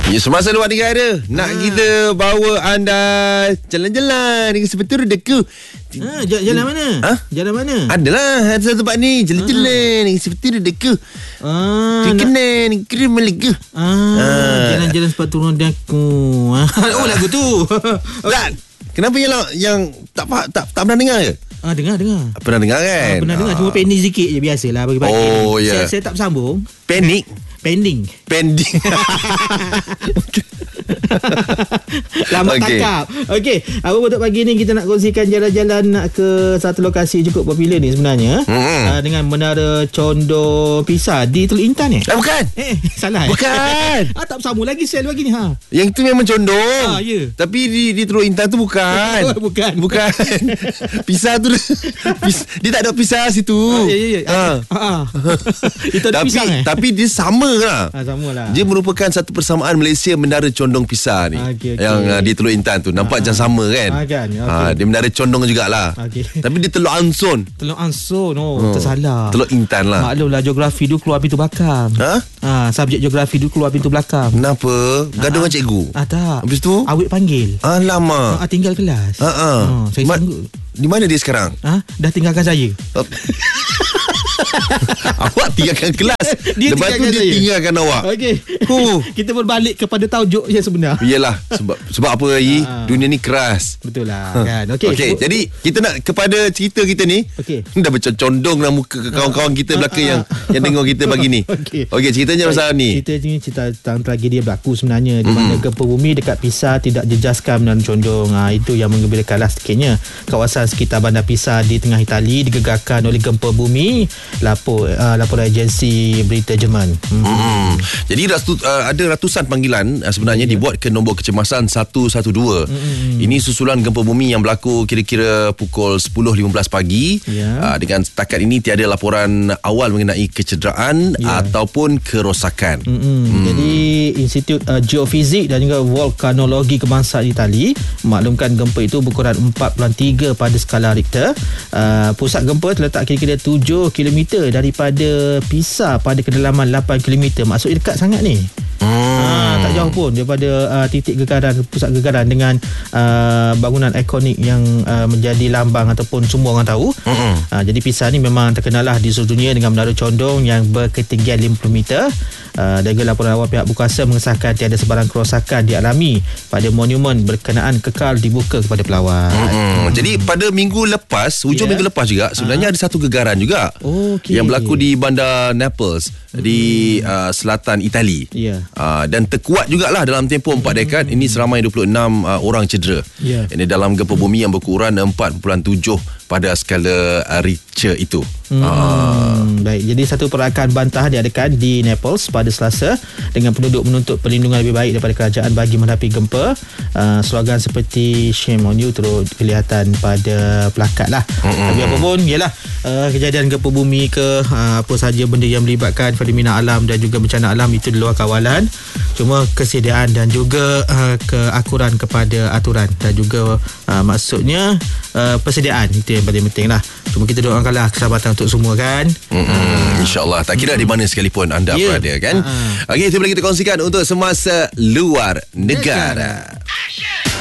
Ya, semasa luar negara nak kita bawa anda jalan-jalan dengan seperti redaku. Jalan mana? Jalan mana? Adalah ada satu tempat ni jalan-jalan dengan seperti redaku. Kekenan krim Malaysia. Jalan-jalan sepatu rodaku. Oh, lagu tu. Dan kenapa yang tak pernah dengar ke? Dengar. Pernah dengar kan? Pernah dengar, cuma pending sikit je, biasalah bagi pagi. Oh, ya. Saya tak bersambung. Pending. Lambat tangkap. Okey, apa untuk pagi ni kita nak kongsikan jalan-jalan nak ke satu lokasi cukup popular ni sebenarnya. Dengan Menara Condong Pisar di Teluk Intan Bukan. Salah. Bukan. Tak bersambung lagi sel bagi ni Yang tu memang condong. Ya. Tapi di Teluk Intan tu bukan. Bukan. Pisar tu dia tak ada pisar situ. Ya. Itu ada pisang Tapi dia sama lah. Sama lah. Dia merupakan satu persamaan Malaysia Menara Condong Pisar ni. Yang di Teluk Intan tu. Nampak macam sama kan? Kan. Dia Menara Condong jugalah. Tapi dia Teluk Anson. Tersalah. Teluk Intan lah. Maklumlah, geografi dulu keluar pintu belakang. Subjek geografi dulu keluar pintu belakang. Kenapa? Gaduh dengan cikgu? Tak. Habis tu? Awet panggil. Alamak. Tinggal kelas. Saya sanggup. Di mana dia sekarang? Dah tinggalkan saya. Awak tinggalkan kelas. Lepas tu dia tinggalkan awak. Okey. Kita berbalik kepada tajuk yang sebenar. Yelah. Sebab apa lagi? Dunia ni keras. Betul lah kan. Okey. Jadi kita nak kepada cerita kita ni. Dah bercondong dalam muka kawan-kawan kita belakang yang dengar kita pagi ni. Okey, ceritanya pasal ni. Cerita tentang tragedi yang berlaku sebenarnya di mana gempa bumi dekat Pisar tidak jejaskan Menara Condong. Itu yang menggembirakanlah sedikitnya. Kawasan sekitar Bandar Pisar di tengah Itali digegarkan oleh gempa bumi. Laporan agensi berita Jerman. Jadi ada ratusan panggilan sebenarnya dibuat ke nombor kecemasan 112. Ini susulan gempa bumi yang berlaku kira-kira pukul 10.15 pagi. Dengan setakat ini tiada laporan awal mengenai kecederaan ataupun kerosakan. Jadi Institut Geofizik dan juga Vulkanologi Kebangsaan Itali maklumkan gempa itu berukuran 4.3 pada skala Richter. Pusat gempa terletak kira-kira 7 km daripada Pisar pada kedalaman 8 km. Maksudnya dekat sangat ni. Tak jauh pun daripada titik gegaran, pusat gegaran dengan bangunan ikonik yang menjadi lambang ataupun semua orang tahu. Jadi Pisar ni memang terkenal lah di seluruh dunia dengan Menara Condong yang berketinggian 50 meter. Dan juga laporan awal pihak berkuasa mengesahkan tiada sebarang kerosakan dialami pada monumen berkenaan kekal dibuka kepada pelawat. Jadi pada minggu lepas, hujung minggu lepas juga sebenarnya ada satu gegaran juga yang berlaku di bandar Naples di selatan Itali. Dan terkuat jugalah dalam tempoh 4 dekad. Ini seramai 26 orang cedera. Ini dalam gempa bumi yang berukuran 4.7 pada skala Richter itu. Baik, jadi satu perakan bantahan diadakan di Naples pada Selasa dengan penduduk menuntut perlindungan lebih baik daripada kerajaan bagi menghadapi gempa. Slogan seperti Shame on you turut kelihatan pada plakat lah. Tapi apa pun, yalah, kejadian gempa bumi ke apa saja benda yang melibatkan fenomena alam dan juga bencana alam itu di luar kawalan. Cuma kesediaan dan juga keakuran kepada aturan dan juga maksudnya persediaan itu yang paling penting lah. Cuma kita doakanlah keselamatan untuk semua kan. InsyaAllah. Tak kira di mana sekalipun anda berada kan. Okey, itu boleh kita kongsikan untuk semasa luar negara.